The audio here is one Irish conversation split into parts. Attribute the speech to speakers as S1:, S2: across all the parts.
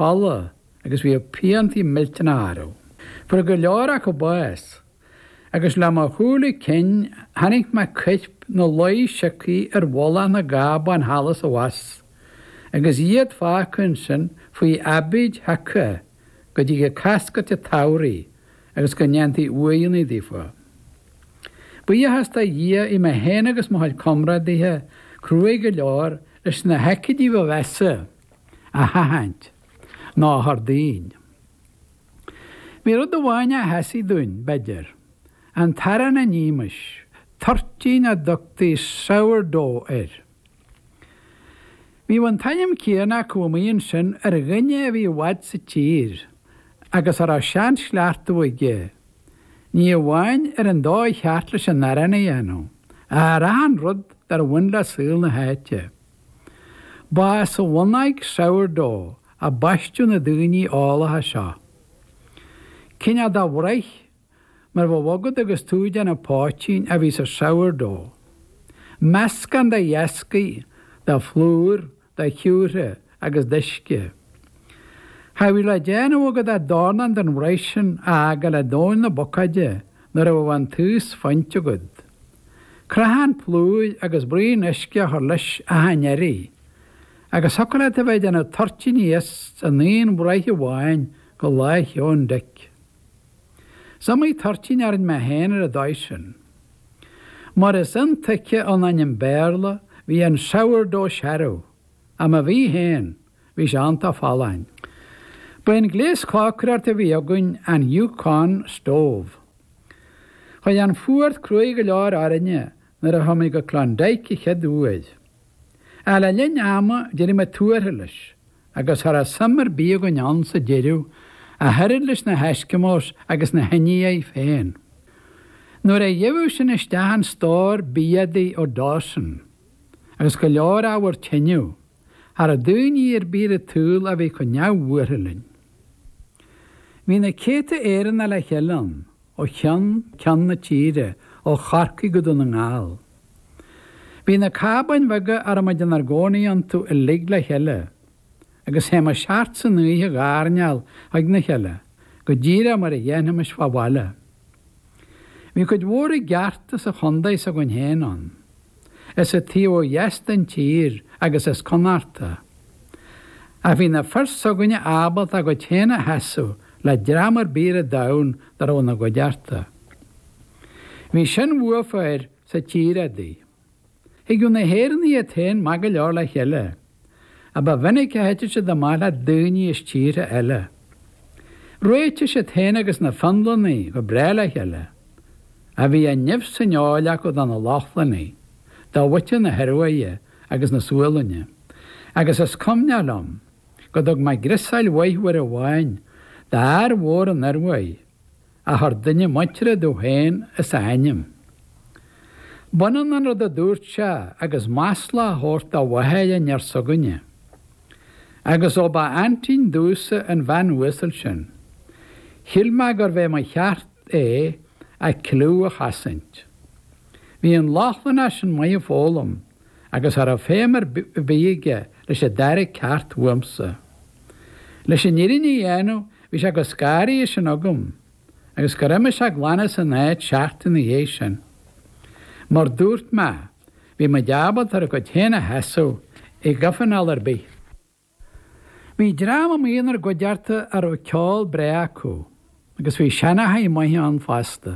S1: falla, agus bhí piantí miltena arú. Fu go leorach go báis, agus le má chúla cin hanig me cuip nó loi sicaí bhla na gában halas a was, agus iad fácinn sin faoi abid hacha go dtí go cascat a tauraí agus go neantaí uaionnaí dífa. Bu hasta dhé I me héana agus máid comradíthe cruaig go leor leis na heicidí bh wesa a hahaint ná thdaín. Bhí rud amháine a hesaí dúin beidir, an taran na nímas, tortín a dogtaí sourdó Bhí bhain taim céanna cuamaíonn sin ar ghine a bhí bhaid sa tír, agus ar a sean slearta bhaige. Ní bhhain ar an dó cheart leis an naranna dhéanú, a rahan rud ar bhain le súil na háite. Ba sa bhainaigh sourdó a baistú na dúiní álathe seo. Cinne dá bhraith mar bhagad agus túide na páitín a bhí sa sourdó. Meascan da dheascaí, da flúr, da chiúre agus deisce. Ha bhí le déanamh agad a dánan den bhreisin aga le dóin na bocaide nar a bhain tús fainte gud. Crahan plúid agus bríon isce th leis a haineirí, agus socoile a bheith denna tortíníos a níon bhraith bháin go láith ón dic. Samí tortín ar an me héanaar a daisin. Mar is an tuice an an béarla bhí an sourdó searú, am a bhí héin bhí sé anta fálainn. Ba an gléas cácraart a bhí agann an Yukon stóv. Cha an fuairt cruaig go leor airne nar a tháinig go clondaici cheadúid. A le linn ama deirir me tuairthe leis, agus thar a samar bí go an sa deireú a thuirid leis na heiscimós agus na heine féin. Nuair a dhéhú sin isteán stór bíadaí ó dásan, agus go leor áhar tiniu, ar a dúiní ar bíad a túil a bhí go neamhuairthelinn. Bhí na céta éireanna le cheann ó cean na tíre ó charcaí go dún na ngáil. Bhí na cábain bhaga ar a maid an argónaí an tú I lig le cheile, agus hé mar seart san nuthe gárneal ag na cheile, go ddíra mar a dhéanam is fábhaile. Bhí go dhór I gcearta sa chundaid sa gon héanán, is a tí ó dheist an tír agus is conarta. A bhí na first sa gonne ábalt a go téna heasú le dramar bír a daun dar ó na go dearta. Bhí sin bhuafáir sa tír a dí. Hi gún na héirnaí a téin mag go leor le cheile, a ba bhainnig a heitir se da mála dúine is tíre eile. Roiite se téin agus na fanlaní go breile cheile, a bhí a nefh saneáileach go dan na láchlaní, dá bhaite na heruaie agus na sualaine, agus is comnealm, go dog mai grisáil waithhar a bháin, da mhór an arhaid, a thar duine muitere do héin is aim. Banan an rud a dúirt se agus másla thuirt a bhaithe near sogunne, agus ó ba antín dúsa an bhain uasail sin. Hiilme gur bheith mai cheart a clú a chasaint. Bhí an láchlanna sin mai a fólam, agus ar a fémar bíige leis a deire ceart uamsa. Leis an irini dhéanú bhí se go scáirí sin agam, agus go raime se glána san éid seaachtain na dhé sin. Mar dúirt me, bhí me deabalt ar a go téna heasú I gafanál ar bí. Bhí drama míonar go dearta ar ó ceáil breacu, agus bhí seanathe I maithe an fasta.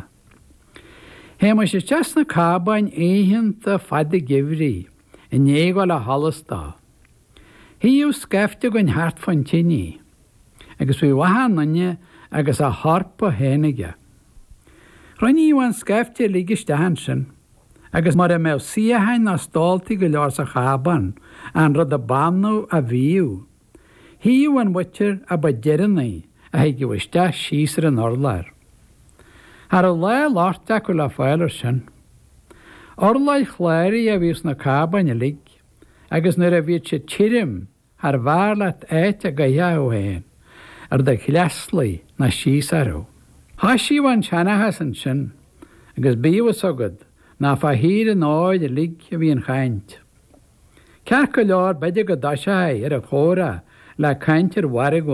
S1: Hé mar sé teas na cábain éitheanta fada gibhrí I néáil a halastá. Híú scefte gon hart fan tíní, agus bhí wahananne agus a harpa hénaige. Roiníú an scefte lígistehan sin, agus mar a mé siahain na stáltaí go leor sa chában an rud a banú a bhíú. Híú an bhaitear a ba deireannaí a heag go bhaiste síosar an orlair. Har a le láirte go le fáilir sin. Orlaid chléirí a bhís na cábain a lig, agus nuair a bhíad sé tírim ar bharlaat éite go dheahuhéin ar de chleaslaí na síosarú. Thasíú an teanathe san sin, agus bíomhas agad ná fa hír an áid a lig a bhí an chaint. Cear go leor beidir go daise ar a chóra le caintir warigh